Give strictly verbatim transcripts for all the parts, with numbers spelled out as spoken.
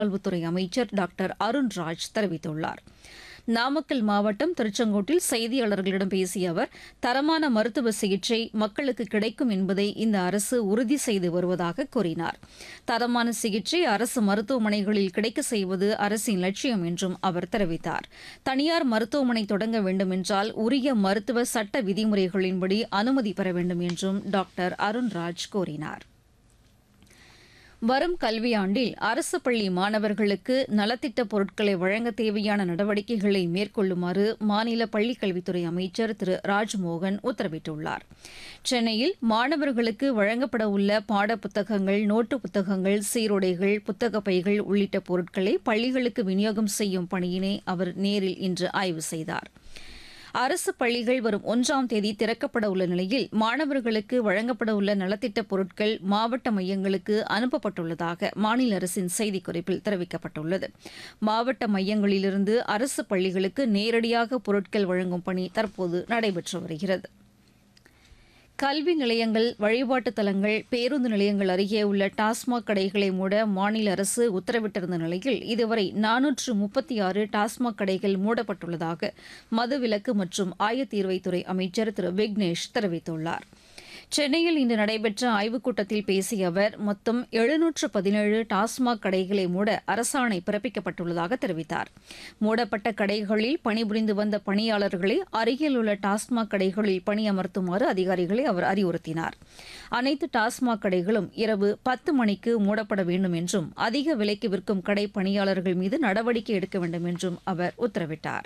நல்வாழ்வுத்துறை அமைச்சர் டாக்டர் அருண்ராஜ் தெரிவித்துள்ளார். நாமக்கல் மாவட்டம் திருச்செங்கோட்டில் செய்தியாளர்களிடம் பேசிய அவர், தரமான மருத்துவ சிகிச்சை மக்களுக்கு கிடைக்கும் என்பதை இந்த அரசு உறுதி செய்து வருவதாக கூறினார். தரமான சிகிச்சை அரசு மருத்துவமனைகளில் கிடைக்க செய்வது அரசின் லட்சியம் என்றும் அவர் தெரிவித்தார். தனியார் மருத்துவமனை தொடங்க வேண்டுமென்றால் உரிய மருத்துவ சட்ட விதிமுறைகளின்படி அனுமதி பெற வேண்டும் என்றும் டாக்டர் அருண்ராஜ் கூறினார். வரும் கல்வியாண்டில் அரசு பள்ளி மாணவர்களுக்கு நலத்திட்ட பொருட்களை வழங்க தேவையான நடவடிக்கைகளை மேற்கொள்ளுமாறு மாநில பள்ளிக்கல்வித்துறை அமைச்சர் திரு ராஜ்மோகன் உத்தரவிட்டுள்ளார். சென்னையில் மாணவர்களுக்கு வழங்கப்பட உள்ள பாடப்புத்தகங்கள், நோட்டு புத்தகங்கள், சீருடைகள், புத்தக பைகள் உள்ளிட்ட பொருட்களை பள்ளிகளுக்கு விநியோகம் செய்யும் பணியினை அவர் நேரில் இன்று ஆய்வு செய்தார். அரசு பள்ளிகள் வரும் ஒன்றாம் தேதி திறக்கப்பட உள்ள நிலையில் மாணவர்களுக்கு வழங்கப்பட உள்ள நலத்திட்ட பொருட்கள் மாவட்ட மையங்களுக்கு அனுப்பப்பட்டுள்ளதாக மாநில அரசின் செய்திக்குறிப்பில் தெரிவிக்கப்பட்டுள்ளது. மாவட்ட மையங்களிலிருந்து அரசு பள்ளிகளுக்கு நேரடியாக பொருட்கள் வழங்கும் பணி தற்போது நடைபெற்று வருகிறது. கல்வி நிலையங்கள், வழிபாட்டுத் தலங்கள், பேருந்து நிலையங்கள் அருகே உள்ள டாஸ்மாக் கடைகளை மூட மாநில அரசு உத்தரவிட்டிருந்த நிலையில் இதுவரை நானூற்று முப்பத்தி ஆறு டாஸ்மாக் கடைகள் மூடப்பட்டுள்ளதாக மதுவிலக்கு மற்றும் ஆயத்தீர்வைத்துறை அமைச்சர் திரு விக்னேஷ் தெரிவித்துள்ளார். சென்னையில் இன்று நடைபெற்ற ஆய்வுக் கூட்டத்தில் பேசிய அவர், மொத்தம் எழுநூற்று பதினேழு டாஸ்மாக் கடைகளை மூட அரசாணை பிறப்பிக்கப்பட்டுள்ளதாக தெரிவித்தார். மூடப்பட்ட கடைகளில் பணிபுரிந்து வந்த பணியாளர்களை அருகில் உள்ள டாஸ்மாக் கடைகளில் பணியமர்த்துமாறு அதிகாரிகளை அவர் அறிவுறுத்தினார். அனைத்து டாஸ்மாக் கடைகளும் இரவு பத்து மணிக்கு மூடப்பட வேண்டும் என்றும் அதிக விலைக்கு விற்கும் கடை பணியாளர்கள் மீது நடவடிக்கை எடுக்க வேண்டும் என்றும் அவர் உத்தரவிட்டார்.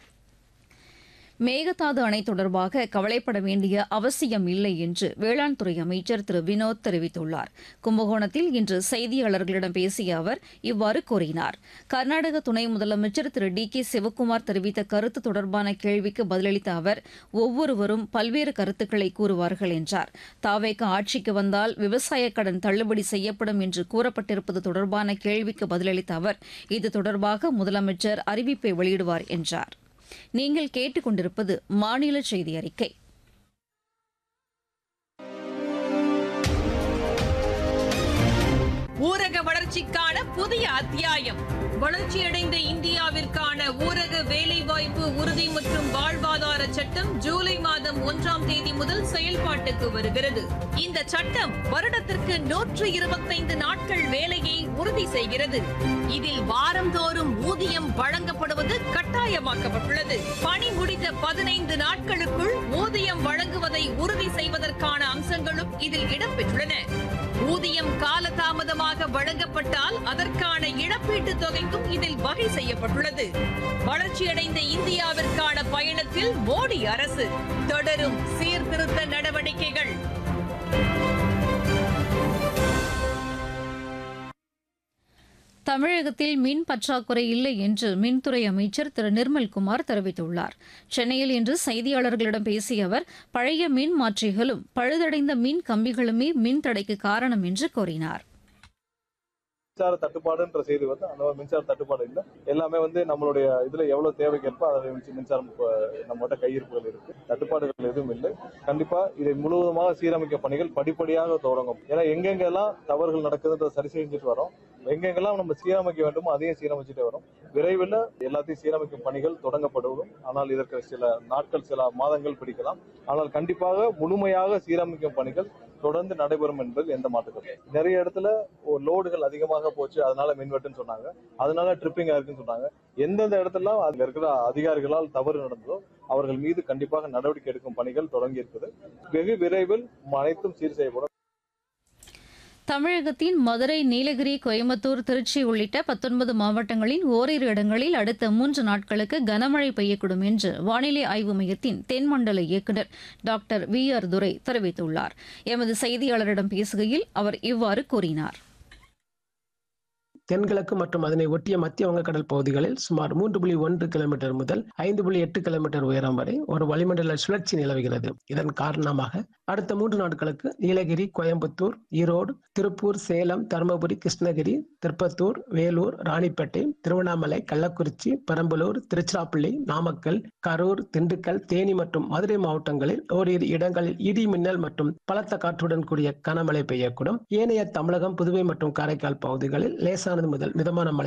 மேகதாது அணை தொடர்பாக கவலைப்பட வேண்டிய அவசியம் இல்லை என்று வேளாண் துறை அமைச்சர் திரு வினோத் தெரிவித்துள்ளார். கும்பகோணத்தில் இன்று செய்தியாளர்களிடம் பேசிய அவர் இவ்வாறு கூறினார். கர்நாடக துணை முதலமைச்சர் திரு டி கே சிவக்குமார் தெரிவித்த கருத்து தொடர்பான கேள்விக்கு பதிலளித்த அவர், ஒவ்வொருவரும் பல்வேறு கருத்துக்களை கூறுவார்கள் என்றார். தாவேக ஆட்சிக்கு வந்தால் விவசாய கடன் தள்ளுபடி செய்யப்படும் என்று கூறப்பட்டிருப்பது தொடர்பான கேள்விக்கு பதிலளித்த அவர், இது தொடர்பாக முதலமைச்சர் அறிவிப்பை வெளியிடுவார் என்றார். நீங்கள் கேட்டுக்கொண்டிருப்பது மாநில செய்தி அறிக்கை. ஊரக வளர்ச்சிக்கான புதிய அத்தியாயம். வளர்ச்சியடைந்த இந்தியாவிற்கான ஊரக வேலைவாய்ப்பு உறுதி மற்றும் வாழ்வாதார சட்டம் ஜூலை மாதம் ஒன்றாம் தேதி முதல் செயல்பாட்டுக்கு வருகிறது. இந்த சட்டம் வருடத்திற்கு நூற்று இருபத்தைந்து நாட்கள் வேலையை உறுதி செய்கிறது. இதில் வாரந்தோறும் ஊதியம் வழங்கப்படுவது கட்டாயமாக்கப்பட்டுள்ளது. பணி முடிந்த பதினைந்து நாட்களுக்குள் ஊதியம் வழங்குவதை உறுதி செய்வதற்கான அம்சங்களும் இதில் இடம்பெற்றுள்ளன. ஊதியம் காலதாமதமாக வழங்கப்பட்டால் அதற்கான இழப்பீட்டுத் தொகைக்கும் இதில் வகை செய்யப்பட்டுள்ளது. வளர்ச்சியடைந்த இந்தியாவிற்கான பயணத்தில் மோடி அரசு தொடரும் சீர்திருத்த நடவடிக்கைகள். தமிழகத்தில் மின் பற்றாக்குறை இல்லை என்று மின்துறை அமைச்சர் திரு நிர்மல்குமார் தெரிவித்துள்ளார். சென்னையில் இன்று செய்தியாளர்களிடம் பேசிய அவர், பழைய மின் மாற்றிகளும் பழுதடைந்த மின் கம்பிகளுமே மின் தடைக்கு காரணம் என்று கூறினார். மின்சார தட்டுப்பாடுன்ற செய்தி வந்து அந்த மின்சார தட்டுப்பாடு இல்லை. எல்லாமே வந்து நம்மளுடைய இதுல எவ்வளவு தேவைக்கேற்ப அதை மின்சாரம் நம்மகிட்ட கையிருப்புகள் இருக்கு. தட்டுப்பாடுகள் எதுவும் இல்லை. கண்டிப்பா இதை முழுவதுமாக சீரமைக்க பணிகள் படிப்படியாக தொடங்கும். ஏன்னா எங்கெங்கெல்லாம் தவறுகள் நடக்குதுன்றதை சரி செஞ்சுட்டு வரோம். எங்கெங்கெல்லாம் நம்ம சீரமைக்க வேண்டுமோ அதையும் சீரமைச்சுட்டு வரும். விரைவில் எல்லாத்தையும் சீரமைக்கும் பணிகள் தொடங்கப்படும். ஆனால் இதற்கு சில நாட்கள், சில மாதங்கள் பிடிக்கலாம். ஆனால் கண்டிப்பாக முழுமையாக சீரமைக்கும் பணிகள் தொடர்ந்து நடைபெறும் என்பது எந்த மாற்றமும். நிறைய இடத்துல லோடுகள் அதிகமாக போச்சு, அதனால மின்வெட்டுன்னு சொன்னாங்க, அதனால ட்ரிப்பிங் இருக்குன்னு சொன்னாங்க. எந்தெந்த இடத்துல அதுல இருக்கிற அதிகாரிகளால் தவறு நடந்ததோ அவர்கள் மீது கண்டிப்பாக நடவடிக்கை எடுக்கும் பணிகள் தொடங்கி இருக்குது. வெகு விரைவில் அனைத்தும் சீர் செய்யப்படும். தமிழகத்தின் மதுரை, நீலகிரி, கோயம்புத்தூர், திருச்சி உள்ளிட்ட பத்தொன்பது மாவட்டங்களின் ஓரிரு இடங்களில் அடுத்த மூன்று நாட்களுக்கு கனமழை பெய்யக்கூடும் என்று வானிலை ஆய்வு மையத்தின் தென்மண்டல இயக்குநர் டாக்டர் வி ஆர் துரை தெரிவித்துள்ளார். எமது செய்தியாளரிடம் பேசுகையில் அவர் இவ்வாறு கூறினார். தென்கிழக்கு மற்றும் அதனை ஒட்டிய மத்திய வங்கக்கடல் பகுதிகளில் சுமார் மூன்று புள்ளி ஒன்று கிலோமீட்டர் முதல் ஐந்து புள்ளி எட்டு கிலோமீட்டர் உயரம் வரை ஒரு வளிமண்டல சுழற்சி நிலவுகிறது. இதன் காரணமாக அடுத்த மூன்று நாட்களுக்கு நீலகிரி, கோயம்புத்தூர், ஈரோடு, திருப்பூர், சேலம், தருமபுரி, கிருஷ்ணகிரி, திருப்பத்தூர், வேலூர், ராணிப்பேட்டை, திருவண்ணாமலை, கள்ளக்குறிச்சி, பெரம்பலூர், திருச்சிராப்பள்ளி, நாமக்கல், கரூர், திண்டுக்கல், தேனி மற்றும் மதுரை மாவட்டங்களில் ஓரிரு இடங்களில் இடி மின்னல் மற்றும் பலத்த காற்றுடன் கூடிய கனமழை பெய்யக்கூடும். ஏனைய தமிழகம், புதுவை மற்றும் காரைக்கால் பகுதிகளில் லேசான லேசானது முதல் மிதமான மழை